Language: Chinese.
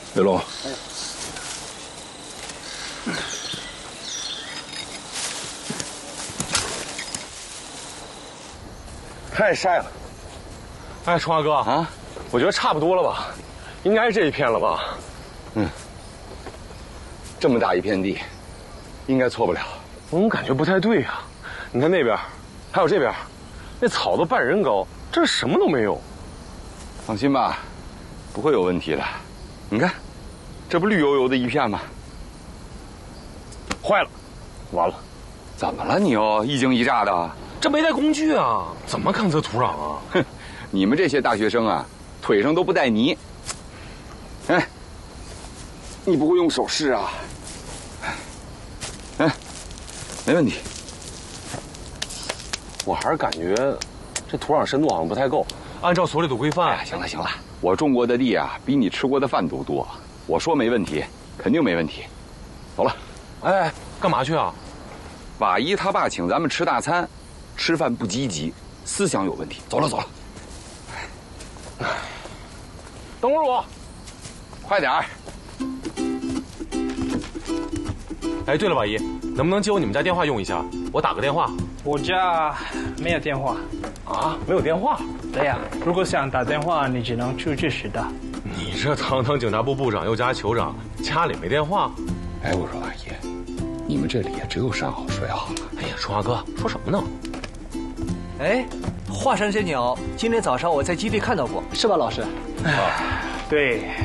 刘龙，太晒了。 哎，春华哥啊，我觉得差不多了吧，应该是这一片了吧？ 嗯，这么大一片地，应该错不了。 我怎么感觉不太对呀？你看那边，还有这边，那草都半人高，这什么都没有。 放心吧，不会有问题的。你看，这不绿油油的一片吗？ 坏了，完了！ 怎么了你又一惊一乍的？ 这没带工具啊，怎么勘测土壤啊？ 哼，你们这些大学生啊，腿上都不带泥。哎，你不会用手试啊？哎，没问题。 我还是感觉这土壤深度好像不太够，按照所里的规范。 哎，行了行了，我种过的地啊，比你吃过的饭都多。我说没问题，肯定没问题。走了。 哎，干嘛去啊？ 瓦姨他爸请咱们吃大餐，吃饭不积极，思想有问题。走了走了。 等会儿我。 快点儿。 哎，对了，瓦姨，能不能借我你们家电话用一下？我打个电话。 我家没有电话。 啊，没有电话？ 对呀，如果想打电话，你只能出去时的。 你这堂堂警察部部长又加酋长，家里没电话？ 哎，我说阿姨，你们这里也只有上好睡好了。 哎呀，春华哥，说什么呢？ 哎，华山仙鸟，今天早上我在基地看到过，是吧，老师？ 对，